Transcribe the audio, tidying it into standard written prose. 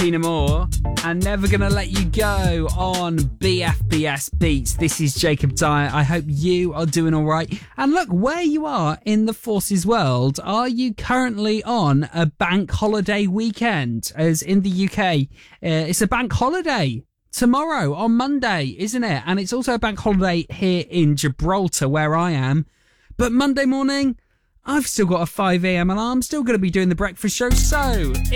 Tina Moore and Never Gonna Let You Go on BFBS Beats. This is Jacob Dyer. I hope you are doing all right. And look, where you are in the Forces world, are you currently on a bank holiday weekend? As in the UK, it's a bank holiday tomorrow on Monday, isn't it? And it's also a bank holiday here in Gibraltar, where I am. But Monday morning, I've still got a 5 a.m. alarm, still going to be doing the breakfast show, so